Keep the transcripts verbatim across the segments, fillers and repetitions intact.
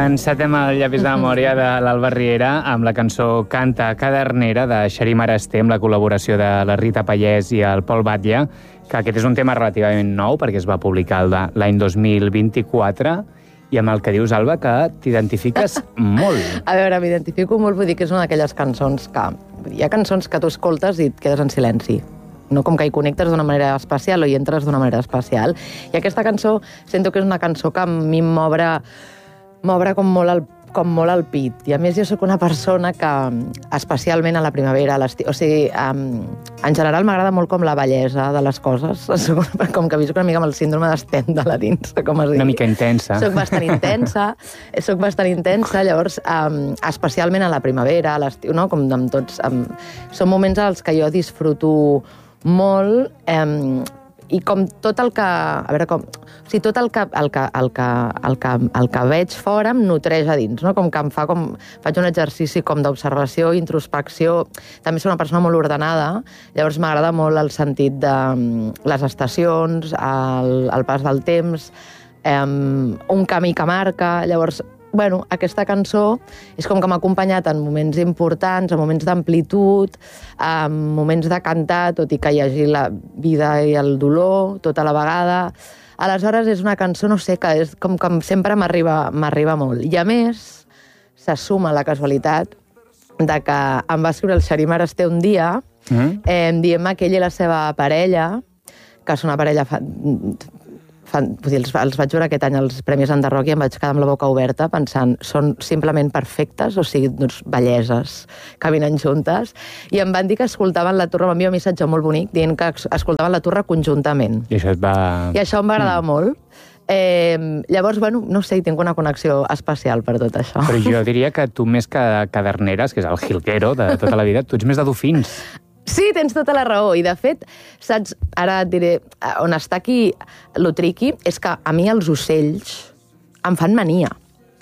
Encetem el llapis de memòria de l'Alba Riera amb la cançó Canta Cadernera de Xarí Marasté amb la col·laboració de la Rita Pallès i el Pol Batlle, que aquest és un tema relativament nou perquè es va publicar l'any dos mil vint-i-quatre i amb el que dius, Alba, que t'identifiques molt. A veure, m'identifico molt, vull dir que és una d'aquelles cançons que... Hi ha cançons que tu escoltes i et quedes en silenci. No com que hi connectes d'una manera especial o hi entres d'una manera especial. I aquesta cançó, sento que és una cançó que a mi m'obre m'obre com molt el com molt al pit. I a més jo sóc una persona que, especialment a la primavera, a l'estiu... O sigui, um, en general m'agrada molt com la bellesa de les coses. Com que visc una mica amb el síndrome d'Stendhal a dins, com es diu. Una mica intensa. Soc bastant intensa, soc bastant intensa, llavors, um, especialment a la primavera, a l'estiu, no? Com amb tots... Um, són moments als que jo disfruto molt, um, i com tot el que... A veure, com... O sigui, tot el que, el que, el que, el que, el que veig fora em nutreix a dins, no? Com que em fa com... Faig un exercici com d'observació, introspecció. També soc una persona molt ordenada, llavors m'agrada molt el sentit de les estacions, el, el pas del temps, um, un camí que marca, llavors... Bueno, aquesta cançó és com que m'ha acompanyat en moments importants, en moments d'amplitud, en moments de cantar, tot i que hi hagi la vida i el dolor, tota la vegada. Aleshores, és una cançó, no sé, que és com que sempre m'arriba m'arriba molt. I a més, se suma la casualitat de que em va escriure el Xarí Marasté un dia, mm. eh, dient-me que ell i la seva parella, que és una parella... Fa... Fan, els, els vaig veure aquest any als Premis Enderroc i em vaig quedar amb la boca oberta pensant, són simplement perfectes, o sigui, doncs, belleses, caminen juntes, i em van dir que escoltaven la Torre, m'envia un missatge molt bonic, dient que escoltaven la Torre conjuntament. I això et va... I això em va agradar mm. molt. Eh, llavors, bueno, no sé, tinc una connexió especial per tot això. Però jo diria que tu més que caderneres, que és el jilguero de tota la vida, tu ets més de dofins. Sí, tens tota la raó. I, de fet, saps, ara et diré, on està aquí lo triqui, és que a mi els ocells em fan mania.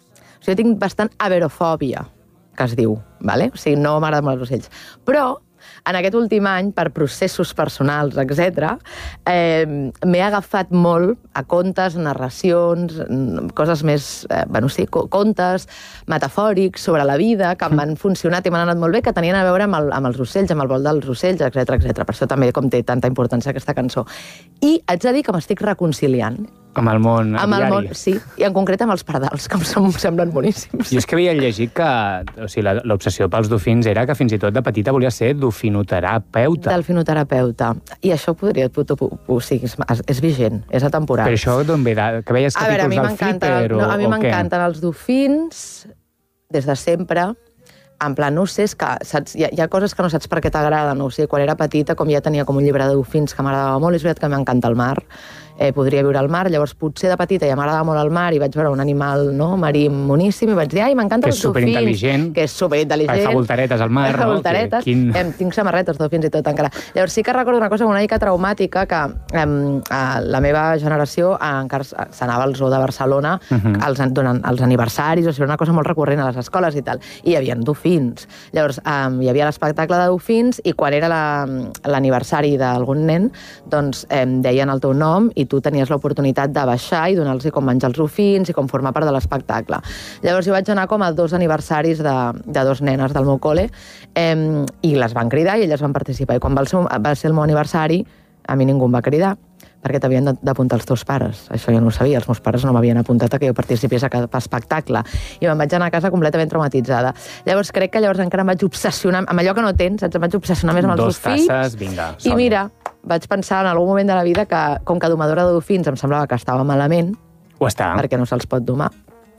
O sigui, jo tinc bastant averofòbia, que es diu, ¿vale? O sigui, no m'agraden molt els ocells. Però, en aquest últim any, per processos personals, etcètera, eh, m'he agafat molt a contes, narracions, coses més, eh, bueno, sí, contes metafòrics sobre la vida, que m'han funcionat i m'han anat molt bé, que tenien a veure amb, el, amb els ocells, amb el vol dels ocells, etcètera, etcètera. Per això també com té tanta importància aquesta cançó. I haig de dir que m'estic reconciliant. Amb el món amb el diari. Món, sí, i en concret amb els pardals, que em semblen boníssims. Jo és que havia llegit que o sigui, l'obsessió pels dofins era que fins i tot de petita volia ser dofinoterapeuta. Delfinoterapeuta. I això podria... O sigui, és, és vigent, és atemporal. Però això d'on ve? Que veies capítols del Flipper o, no, a mi o m'encanten els dofins des de sempre. En plan, no sé, és que saps, hi, ha, hi ha coses que no saps per què t'agraden. O sigui, quan era petita, com ja tenia com un llibre de dofins que m'agradava molt, és veritat que m'encanta el mar. Eh, podria viure al mar, llavors potser de petita ja m'agradava molt el mar i vaig veure un animal, no, marí moníssim i vaig dir, ai, m'encanten els dofins. Que és superintel·ligent. Que és superintel·ligent. Fa voltaretes al mar, no? Voltaretes. Que, quin... em, tinc samarretes, dofins i tot encara. Llavors sí que recordo una cosa una mica traumàtica, que em, a la meva generació encara s'anava al zoo de Barcelona uh -huh. als, durant els aniversaris, o sigui, una cosa molt recurrent a les escoles i tal, i hi havia dofins. Llavors em, hi havia l'espectacle de dofins i quan era l'aniversari la, d'algun nen, doncs em deien el teu nom i tu tenies l'oportunitat de baixar i donar-los com menjar els dofins i com formar part de l'espectacle. Llavors jo vaig anar com a dos aniversaris de, de dos nenes del meu col·le eh, i les van cridar i elles van participar. I quan va, el seu, va ser el meu aniversari, a mi ningú em va cridar perquè t'havien d'apuntar els teus pares. Això jo no ho sabia, els meus pares no m'havien apuntat a que jo participés a cada espectacle. I me'n vaig anar a casa completament traumatitzada. Llavors crec que llavors encara em vaig obsessionar, amb allò que no tens, saps? Em vaig obsessionar més amb els Dos dofins. tasses, vinga, I mira, vaig pensar en algun moment de la vida que, com que domadora de dofins em semblava que estava malament, ho està. perquè no se'ls pot domar.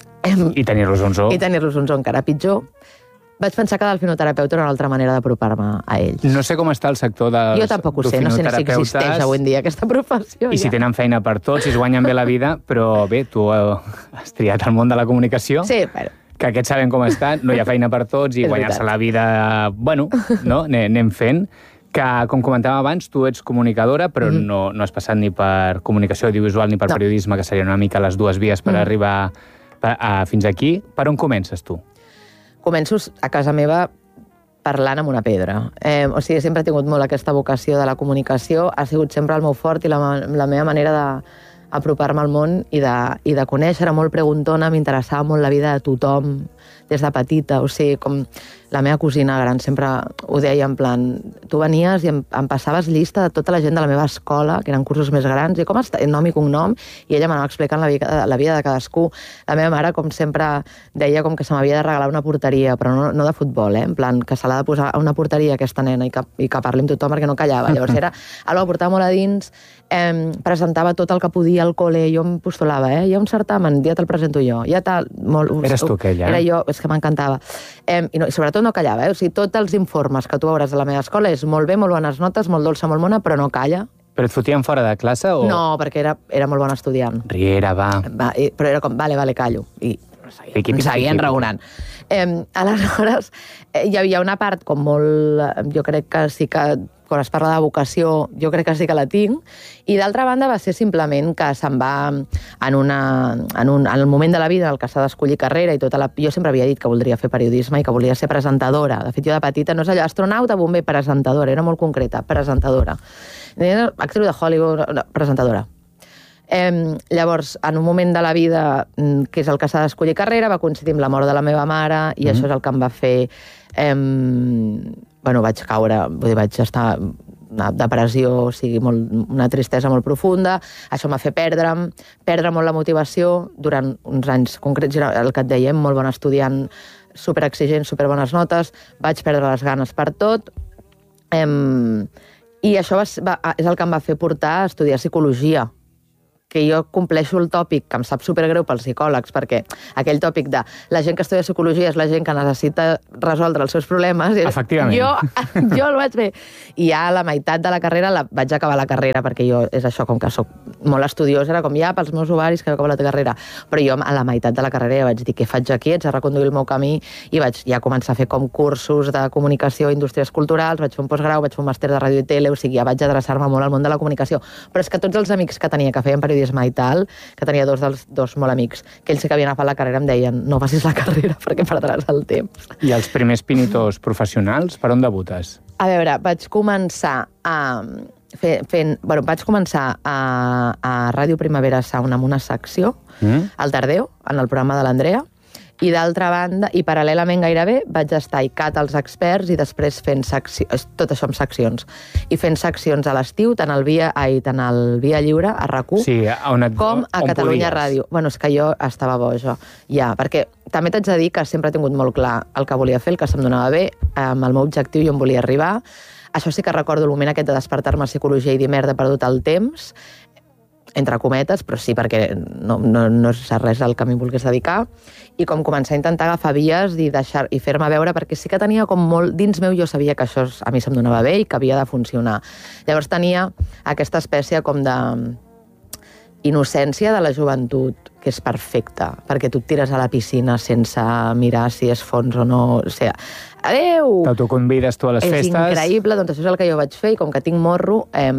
I tenir-los un zoo. I tenir-los un zoo encara pitjor. Vaig pensar que delfinoterapeuta era una altra manera d'apropar-me a ells. No sé com està el sector dels Jo tampoc ho sé, no sé si existeix avui en dia aquesta professió. I ja. Si tenen feina per tots, si es guanyen bé la vida, però bé, tu has triat el món de la comunicació. Sí, però... Que aquests saben com està, no hi ha feina per tots i guanyar-se la vida, bueno, no? Anem fent. Que, com comentàvem abans, tu ets comunicadora, però mm-hmm. no, no has passat ni per comunicació audiovisual ni per no. periodisme, que serien una mica les dues vies per mm. arribar a, a, fins aquí. Per on comences, tu? Començo a casa meva parlant amb una pedra. Eh, o sigui, sempre he tingut molt aquesta vocació de la comunicació, ha sigut sempre el meu fort i la, la meva manera de, apropar-me al món i de, i de conèixer. Era molt preguntona, m'interessava molt la vida de tothom, des de petita, o sigui, com la meva cosina gran sempre ho deia en plan, tu venies i em, em passaves llista de tota la gent de la meva escola, que eren cursos més grans, i com està, nom i cognom, i ella m'anava explicant la vida, la vida de cadascú. La meva mare, com sempre, deia com que se m'havia de regalar una porteria, però no, no de futbol, eh? En plan, que se l'ha de posar a una porteria aquesta nena i que, i que parli amb tothom perquè no callava. Llavors era, algo que portava molt a dins, eh, presentava tot el que podia al col·le, jo em postulava, eh? Hi ha un certamen, ja te'l presento jo, ja tal... Molt, Eres tu aquella? Era jo, és que m'encantava. Eh, i, no, I sobretot no callava, eh? O sigui, tots els informes que tu veuràs de la meva escola és molt bé, molt bones notes, molt dolça, molt mona, però no calla. Però et fotien fora de classe o...? No, perquè era, era molt bon estudiant. Riera, va. va i, però era com, vale, vale, callo. I seguien, piqui, piqui, seguien piqui. raonant. Eh, aleshores, eh, hi havia una part com molt... Jo crec que sí que quan es parla de vocació, jo crec que sí que la tinc, i d'altra banda va ser simplement que se'n va en, una, en, un, en el moment de la vida en el que s'ha d'escollir carrera i tota la... Jo sempre havia dit que voldria fer periodisme i que volia ser presentadora. De fet, jo de petita no és allò, astronauta, bomber, presentadora, era molt concreta, presentadora. Actriu de Hollywood, presentadora. Eh, llavors, en un moment de la vida que és el que s'ha d'escollir carrera, va coincidir amb la mort de la meva mare i mm. això és el que em va fer... Eh, bueno, vaig caure, vull dir, vaig estar una depressió, o sigui, molt, una tristesa molt profunda. Això m'ha fet perdre'm, perdre molt la motivació durant uns anys concrets. El que et dèiem, molt bon estudiant, superexigent, superbones notes. Vaig perdre les ganes per tot. Eh, I això va, va, és el que em va fer portar a estudiar psicologia, que jo compleixo el tòpic, que em sap supergreu pels psicòlegs, perquè aquell tòpic de la gent que estudia psicologia és la gent que necessita resoldre els seus problemes. Efectivament. Jo, jo el vaig fer. I ja a la meitat de la carrera la, vaig acabar la carrera, perquè jo és això, com que soc molt estudiosa, era com ja pels meus ovaris que he acabat la carrera. Però jo a la meitat de la carrera ja vaig dir què faig aquí, ets a reconduir el meu camí, i vaig ja començar a fer com cursos de comunicació i indústries culturals, vaig fer un postgrau, vaig fer un màster de ràdio i tele, o sigui, ja vaig adreçar-me molt al món de la comunicació. Però és que tots els amics que tenia que feien periodisme i tal, que tenia dos dels dos molt amics, que ells sí que havien agafat la carrera, em deien no facis la carrera perquè perdràs el temps. I els primers pinitos professionals, per on debutes? A veure, vaig començar a... Fent, fent, bueno, vaig començar a, a Ràdio Primavera Sound amb una secció, mm. al Tardeu, en el programa de l'Andrea, i d'altra banda, i paral·lelament gairebé, vaig estar a I C A T als experts i després fent seccions, tot això amb seccions, i fent seccions a l'estiu, tant al Via, ai, tant al Via Lliure, a RAC u, sí, on et, com a on Catalunya podies. Ràdio. Bueno, és que jo estava boja, ja, perquè també t'haig de dir que sempre he tingut molt clar el que volia fer, el que se'm donava bé, amb el meu objectiu i on volia arribar. Això sí que recordo el moment aquest de despertar-me a psicologia i dir merda, he perdut el temps, entre cometes, però sí, perquè no, no, no és res al que m'hi volgués dedicar, i com començar a intentar agafar vies i, deixar, i fer-me veure, perquè sí que tenia com molt... Dins meu jo sabia que això a mi se'm donava bé i que havia de funcionar. Llavors tenia aquesta espècie com de innocència de la joventut, que és perfecta, perquè tu et tires a la piscina sense mirar si és fons o no... O sigui, adeu! T'autoconvides tu a les és festes. És increïble, doncs això és el que jo vaig fer, i com que tinc morro, eh,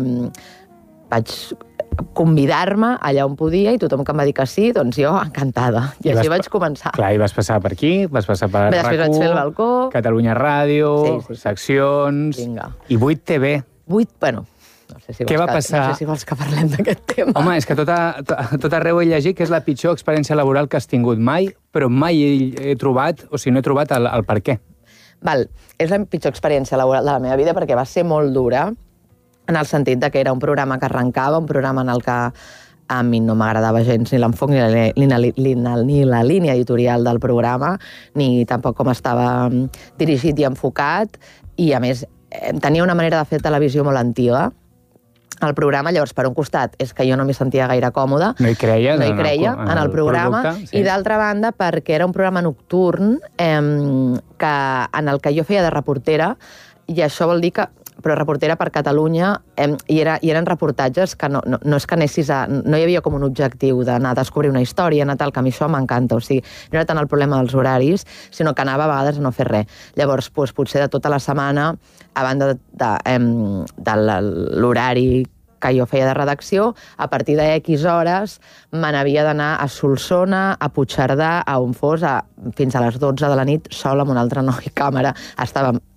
vaig convidar-me allà on podia, i tothom que em va dir que sí, doncs jo encantada. I, I així vaig començar. Clar, i vas passar per aquí, vas passar per RAC u, després vaig fer el balcó, Catalunya Ràdio, sí, sí, sí. seccions... Vinga. I vuit T V. vuit, bueno... No sé si Què va que, passar? No sé si vols que parlem d'aquest tema. Home, és que tot, a, tot arreu he llegit que és la pitjor experiència laboral que has tingut mai, però mai he, he trobat, o sigui, no he trobat el, el per què. Val, és la pitjor experiència laboral de la meva vida perquè va ser molt dura, en el sentit de que era un programa que arrencava, un programa en el que a mi no m'agradava gens ni l'enfoc ni, la, ni, la, ni, la, ni la línia editorial del programa, ni tampoc com estava dirigit i enfocat, i a més tenia una manera de fer televisió molt antiga, el programa. Llavors, per un costat, és que jo no m'hi sentia gaire còmoda. No hi creia, no hi creia en el, en el programa. Producte, sí. I d'altra banda, perquè era un programa nocturn eh, que, en el que jo feia de reportera, i això vol dir que però reportera per Catalunya, eh, i, era, i eren reportatges que no, no, no és que anessis a... No hi havia com un objectiu d'anar a descobrir una història, anar tal, que a mi això m'encanta. O sigui, no era tant el problema dels horaris, sinó que anava a vegades a no fer res. Llavors, doncs, potser de tota la setmana, a banda de, de, eh, de l'horari que jo feia de redacció, a partir de X hores me n'havia d'anar a Solsona, a Puigcerdà, a on fos, a, fins a les dotze de la nit, sol amb un altre noi càmera. Estàvem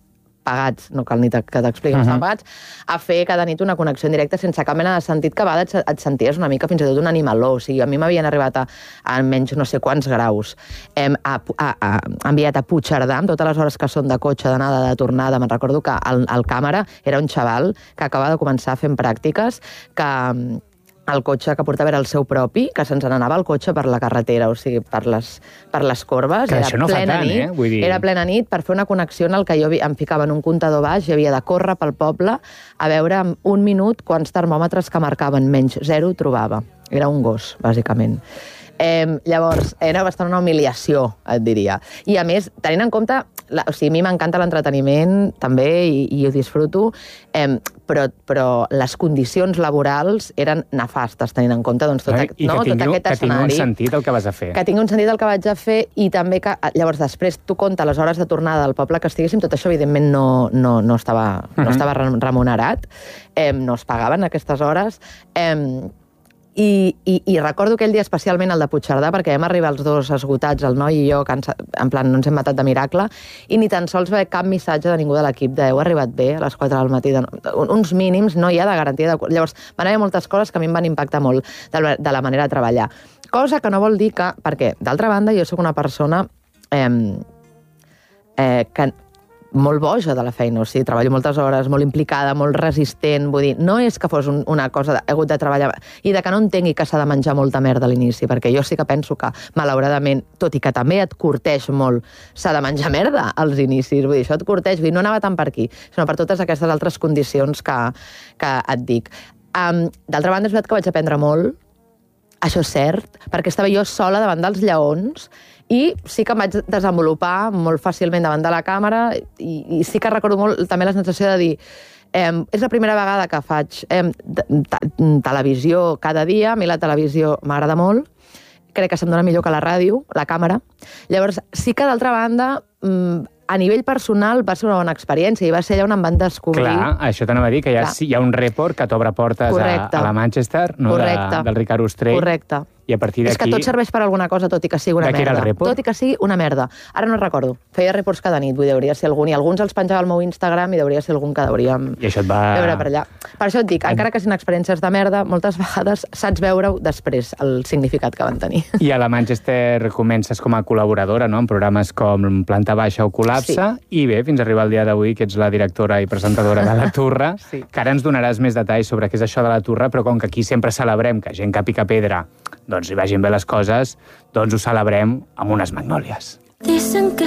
pagats, no cal ni que t'expliqui, uh-huh. estan pagats, a fer cada nit una connexió en directe sense cap mena de sentit, que a vegades et senties una mica fins i tot un animaló. O sigui, a mi m'havien arribat a, a menys no sé quants graus. Hem a, a, a, enviat a Puigcerdà, amb totes les hores que són de cotxe, d'anada, de tornada. Me'n recordo que el, el càmera era un xaval que acabava de començar fent pràctiques, que el cotxe que portava era el seu propi, que se'ns n'anava el cotxe per la carretera, o sigui, per les, per les corbes. Que era això no plena fa tant, nit, eh? Vull dir... Era plena nit per fer una connexió en el que jo em ficava en un comptador baix i havia de córrer pel poble a veure en un minut quants termòmetres que marcaven menys zero trobava. Era un gos, bàsicament. Eh, llavors, era bastant una humiliació, et diria. I, a més, tenint en compte... La, o sigui, a mi m'encanta l'entreteniment, també, i, i ho disfruto, eh, però, però les condicions laborals eren nefastes, tenint en compte doncs, tot, I no, que tingui, tot aquest que escenari. Que tingui un sentit el que vas a fer. Que tingui un sentit el que vaig a fer, i també que, llavors, després tu compta les hores de tornada del poble que estiguéssim, tot això, evidentment, no, no, no, estava, no estava remunerat, eh, no es pagaven aquestes hores, eh, I, i, i recordo aquell dia especialment el de Puigcerdà, perquè vam arribar els dos esgotats, el noi i jo, cansa, en plan, no ens hem matat de miracle, i ni tan sols va haver cap missatge de ningú de l'equip de heu arribat bé a les quatre del matí. De... Uns mínims no hi ha de garantia. De... Llavors, van haver moltes coses que a mi em van impactar molt de la, de la manera de treballar. Cosa que no vol dir que... Perquè, d'altra banda, jo sóc una persona eh, eh, que... molt boja de la feina, o sigui, treballo moltes hores, molt implicada, molt resistent, vull dir, no és que fos un, una cosa de, he hagut de treballar, i de que no entengui que s'ha de menjar molta merda a l'inici, perquè jo sí que penso que, malauradament, tot i que també et curteix molt, s'ha de menjar merda als inicis, vull dir, això et curteix, vull dir, no anava tant per aquí, sinó per totes aquestes altres condicions que, que et dic. Um, d'altra banda, és veritat que vaig aprendre molt, això és cert, perquè estava jo sola davant dels lleons, i sí que em vaig desenvolupar molt fàcilment davant de la càmera, i, i sí que recordo molt també la sensació de dir eh, és la primera vegada que faig eh, televisió cada dia, a mi la televisió m'agrada molt, crec que se'm dona millor que la ràdio, la càmera. Llavors, sí que d'altra banda, a nivell personal va ser una bona experiència i va ser allà on em van descobrir... Clar, això t'anava a dir, que hi ha, hi ha un report que t'obre portes a, a la Manchester, no de, del Ricard Ostrell. Correcte. I a partir d'aquí... És que tot serveix per alguna cosa, tot i que sigui una merda. Era el report? Tot i que sigui una merda. Ara no recordo. Feia reports cada nit, vull dir, hauria ser algun, i alguns els penjava al meu Instagram i hauria ser algun que hauríem I això et va... veure per allà. Per això et dic, encara que siguin experiències de merda, moltes vegades saps veure-ho després, el significat que van tenir. I a la Manchester comences com a col·laboradora, no?, en programes com Planta Baixa o Col·lapse, sí. I bé, fins a arribar al dia d'avui, que ets la directora i presentadora de La Turra, sí. Que ara ens donaràs més detalls sobre què és això de La Turra, però com que aquí sempre celebrem que gent que pica pedra doncs hi vagin bé les coses, doncs ho celebrem amb unes magnòlies. Dicen que